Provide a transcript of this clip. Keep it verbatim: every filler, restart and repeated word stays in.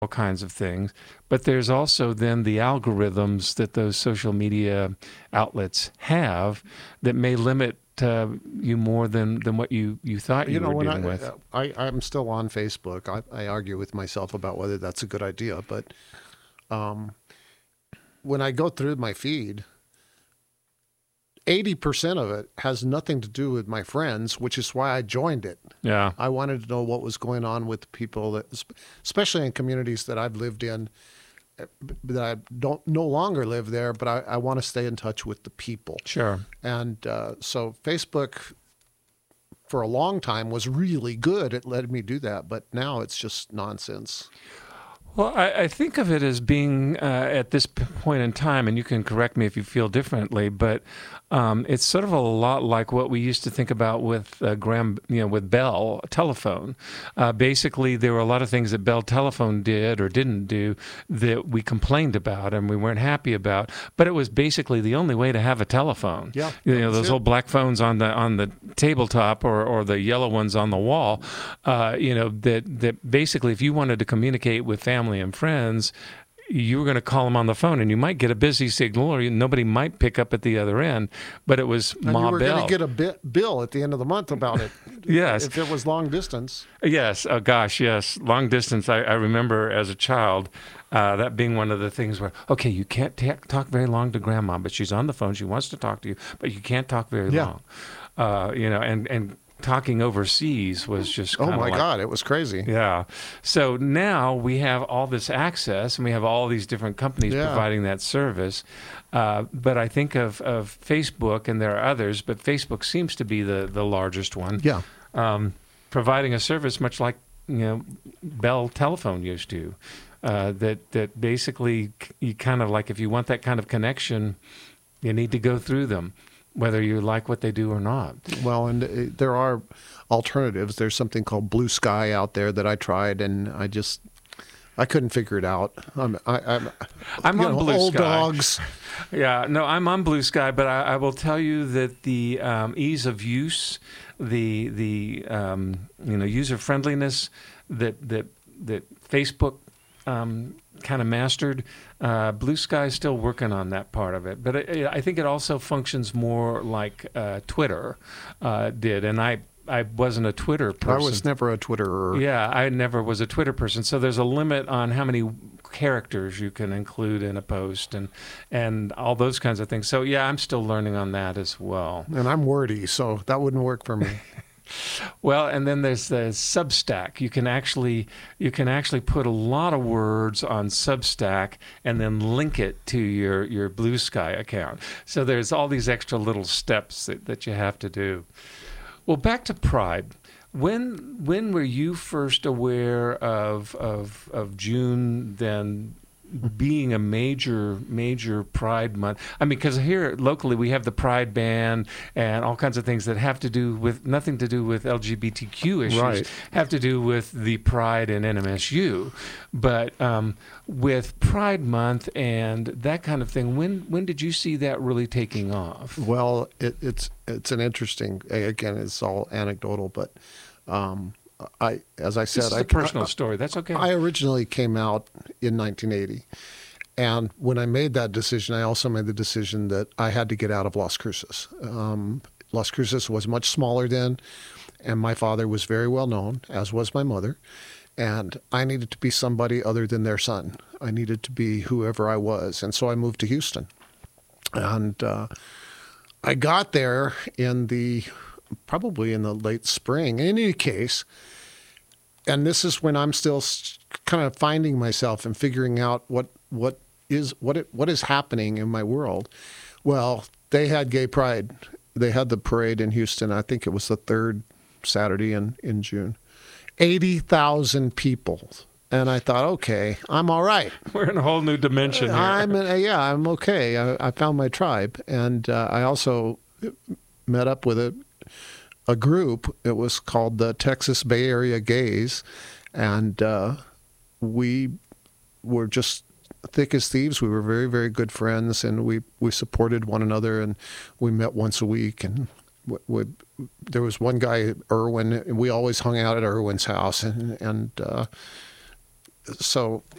all kinds of things. But there's also then the algorithms that those social media outlets have that may limit uh, you more than, than what you, you thought you, You know, were when dealing I, with. I, I'm still on Facebook. I, I argue with myself about whether that's a good idea, but um, when I go through my feed, eighty percent of it has nothing to do with my friends, which is why I joined it. Yeah. I wanted to know what was going on with the people that, especially in communities that I've lived in, that I don't no longer live there, but I, I want to stay in touch with the people. Sure. And uh, so Facebook, for a long time, was really good at letting me do that, but now it's just nonsense. Well, I, I think of it as being uh, at this p- point in time, and you can correct me if you feel differently, but um, it's sort of a lot like what we used to think about with uh, Graham, you know, with Bell Telephone. Uh, basically, there were a lot of things that Bell Telephone did or didn't do that we complained about and we weren't happy about. But it was basically the only way to have a telephone. Yeah, you know, that's those it. old black phones on the on the tabletop or, or the yellow ones on the wall. Uh, you know, that that basically, if you wanted to communicate with family and friends, you were going to call them on the phone, and you might get a busy signal, or you, nobody might pick up at the other end. But it was And Ma you were Bell. going to get a bit, bill at the end of the month about it. Yes. If it was long distance. Yes. Oh, gosh, yes. Long distance. I, I remember as a child uh, that being one of the things where, okay, you can't ta- talk very long to Grandma, but she's on the phone. She wants to talk to you, but you can't talk very Yeah. long. Uh, you know, and and talking overseas was just Oh kinda my like, God, it was crazy. yeah. So now we have all this access and we have all these different companies Yeah. providing that service. Uh, but I think of, of Facebook, and there are others, but Facebook seems to be the, the largest one. Yeah. Um, providing a service much like, you know, Bell Telephone used to. Uh, that, that basically you kind of like, if you want that kind of connection, you need to go through them, whether you like what they do or not. Well, and uh, there are alternatives. There's something called Blue Sky out there that I tried, and I just I couldn't figure it out. I'm I, I'm I'm you on know, Blue old Sky. dogs. Yeah, no, I'm on Blue Sky, but I, I will tell you that the um, ease of use, the the um, you know user friendliness that that that Facebook um, kind of mastered, uh, Blue Sky is still working on that part of it. But it, I think it also functions more like uh, Twitter uh, did, and I. I wasn't a Twitter person. I was never a Twitterer. Yeah, I never was a Twitter person. So there's a limit on how many characters you can include in a post and and all those kinds of things. So yeah, I'm still learning on that as well. And I'm wordy, so that wouldn't work for me. Well, and then there's the Substack. You can actually you can actually put a lot of words on Substack and then link it to your, your Blue Sky account. So there's all these extra little steps that, that you have to do. Well, back to Pride. When when were you first aware of of of June then being a major major Pride month? I mean, because here locally we have the Pride ban and all kinds of things that have to do with nothing to do with L G B T Q issues, Right. have to do with the Pride in N M S U. But um, with Pride Month and that kind of thing, when when did you see that really taking off? Well, it, it's it's an interesting. Again, it's all anecdotal, but um, I, as I said, This is I a personal I, story. That's okay. I originally came out in nineteen eighty. And when I made that decision, I also made the decision that I had to get out of Las Cruces. Um, Las Cruces was much smaller then, and my father was very well known, as was my mother. And I needed to be somebody other than their son. I needed to be whoever I was. And so I moved to Houston. And uh, I got there in the, probably in the late spring. In any case, and this is when I'm still kind of finding myself and figuring out what what is what it, what is happening in my world. Well, they had Gay Pride. They had the parade in Houston. I think it was the third Saturday in, in June. eighty thousand people. And I thought, okay, I'm all right. We're in a whole new dimension here. I'm in, yeah, I'm okay. I, I found my tribe. And uh, I also met up with a a group. It was called the Texas Bay Area Gays, and uh, we were just thick as thieves. We were very, very good friends, and we, we supported one another, and we met once a week. And we, we, there was one guy, Irwin, and we always hung out at Irwin's house, and and uh, so